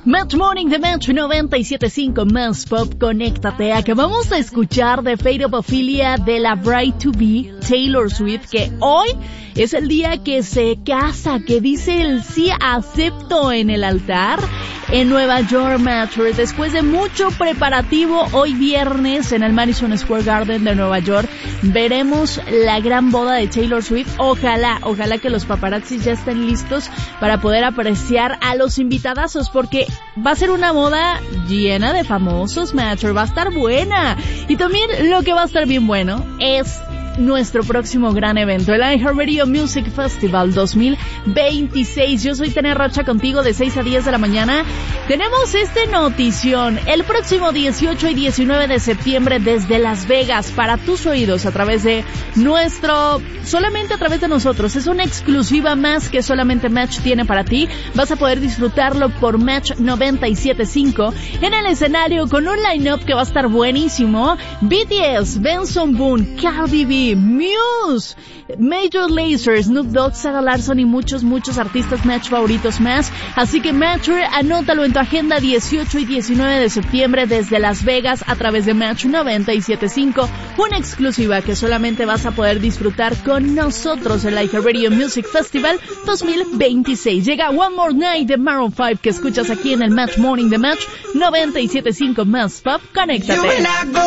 Match Morning de Match 97.5 Más Pop, conéctate. Acabamos de escuchar The Fate of Ophelia de la Bride to Be, Taylor Swift, que hoy es el día que se casa, que dice el sí acepto en el altar en Nueva York, Match. Después de mucho preparativo, hoy viernes en el Madison Square Garden de Nueva York veremos la gran boda de Taylor Swift. Ojalá que los paparazzis ya estén listos para poder apreciar a los invitadazos, porque va a ser una boda llena de famosos, Match. Va a estar buena. Y también lo que va a estar bien bueno es nuestro próximo gran evento, el iHeartRadio Music Festival 2026. Yo soy Tania Rocha contigo de 6 a 10 de la mañana. Tenemos notición. El próximo 18 y 19 de septiembre desde Las Vegas para tus oídos a través de solamente a través de nosotros. Es una exclusiva más que solamente Match tiene para ti. Vas a poder disfrutarlo por Match 97.5 en el escenario con un line-up que va a estar buenísimo. BTS, Benson Boone, Cardi B, Muse, Major Lazer, Snoop Dogg, Sarah Larsson y muchos artistas Match favoritos más. Así que Match, anótalo en tu agenda, 18 y 19 de septiembre desde Las Vegas a través de Match 97.5, una exclusiva que solamente vas a poder disfrutar con nosotros, el iHeartRadio Music Festival 2026. Llega One More Night de Maroon 5 que escuchas aquí en el Match Morning de Match 97.5 Más Pop. Conéctate.